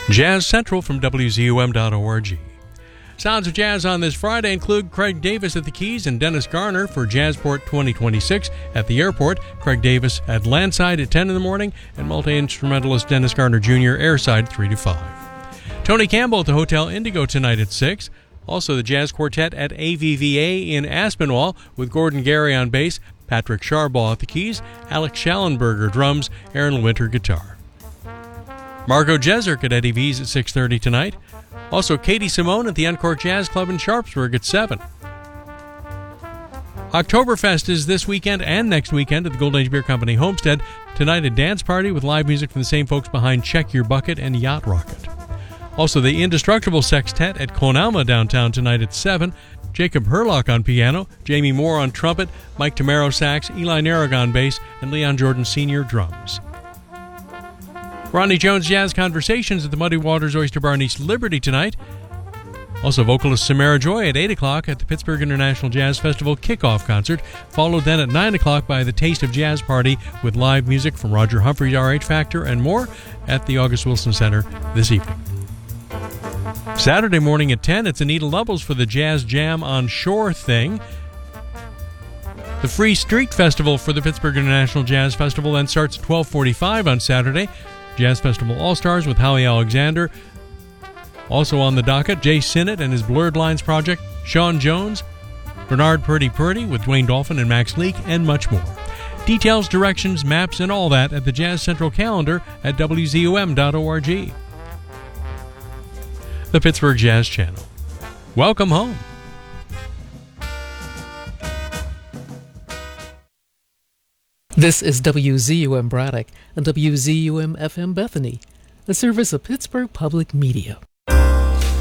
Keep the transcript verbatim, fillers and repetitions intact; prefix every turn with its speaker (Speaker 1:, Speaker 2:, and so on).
Speaker 1: Jazz Central from W Z U M dot org. Sounds of Jazz on this Friday include Craig Davis at the keys and Dennis Garner for Jazzport twenty twenty-six at the airport. Craig Davis at landside at ten in the morning, and multi-instrumentalist Dennis Garner Junior airside three to five. Tony Campbell at the Hotel Indigo tonight at six. Also the Jazz Quartet at A V V A in Aspinwall with Gordon Gary on bass, Patrick Sharbaugh at the keys, Alex Schallenberger drums, Aaron Winter guitar. Margot Jeserk at Eddie V's at six thirty tonight. Also Katie Simone at the Encore Jazz Club in Sharpsburg at seven. Oktoberfest is this weekend and next weekend at the Golden Age Beer Company Homestead. Tonight a dance party with live music from the same folks behind Check Your Bucket and Yacht Rocket. Also the Indestructible Sextet at Conalma downtown tonight at seven. Jacob Herlock on piano, Jamie Moore on trumpet, Mike Tamaro sax, Eli Narragon bass, and Leon Jordan Senior drums. Ronnie Jones Jazz Conversations at the Muddy Waters Oyster Bar in East Liberty tonight. Also vocalist Samara Joy at eight o'clock at the Pittsburgh International Jazz Festival kickoff concert, followed then at nine o'clock by the Taste of Jazz Party with live music from Roger Humphries, R H Factor, and more at the August Wilson Center this evening. Saturday morning at ten, it's Anita Lovells for the Jazz Jam on Shore Thing. The Free Street Festival for the Pittsburgh International Jazz Festival then starts at twelve forty-five on Saturday. Jazz Festival All-Stars with Howie Alexander. Also on the docket, Jay Sinnott and his Blurred Lines project, Sean Jones, Bernard Purdy Purdy with Dwayne Dolphin and Max Leake, and much more. Details, directions, maps, and all that at the Jazz Central calendar at W Z U M dot org. The Pittsburgh Jazz Channel. Welcome home.
Speaker 2: This is W Z U M Braddock and W Z U M F M Bethany, a service of Pittsburgh Public Media.